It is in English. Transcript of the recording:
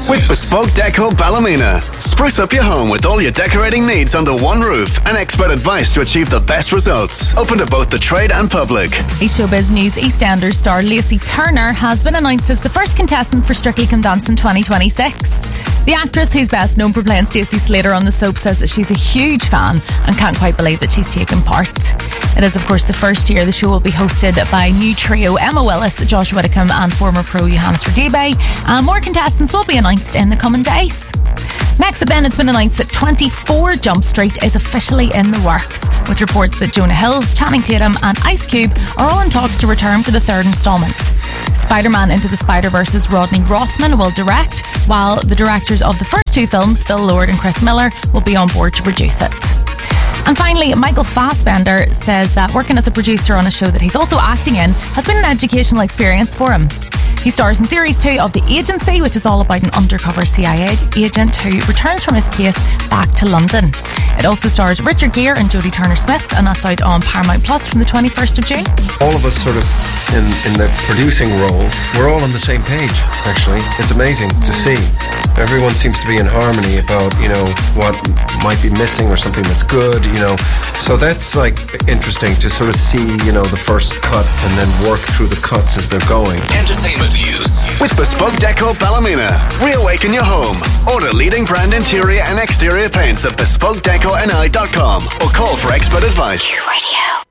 With Bespoke Deco Ballymena. Spruce up your home with all your decorating needs under one roof and expert advice to achieve the best results. Open to both the trade and public. Showbiz News EastEnders star Lacey Turner has been announced as the first contestant for Strictly Come Dancing 2026. The actress, who's best known for playing Stacey Slater on the soap, says that she's a huge fan and can't quite believe that she's taken part. It is, of course, the first year the show will be hosted by new trio Emma Willis, Josh Widdicombe and former pro Johannes Verdiebe. More contestants will be announced in the coming days. Next up then, it's been announced that 24 Jump Street is officially in the works, with reports that Jonah Hill, Channing Tatum and Ice Cube are all in talks to return for the third instalment. Spider-Man Into the Spider-Verse's Rodney Rothman will direct, while the directors of the first two films, Phil Lord and Chris Miller, will be on board to produce it. And finally, Michael Fassbender says that working as a producer on a show that he's also acting in has been an educational experience for him. He stars in Series 2 of The Agency, which is all about an undercover CIA agent who returns from his case back to London. It also stars Richard Gere and Jodie Turner-Smith, and that's out on Paramount Plus from the 21st of June. All of us sort of in the producing role, we're all on the same page, actually. It's amazing to see. Everyone seems to be in harmony about, what might be missing or something that's good, So that's like interesting to sort of see, the first cut and then work through the cuts as they're going. Entertainment news. With Bespoke Deco Ballymena. Reawaken your home. Order leading brand interior and exterior paints at bespokedeconi.com or call for expert advice. Radio.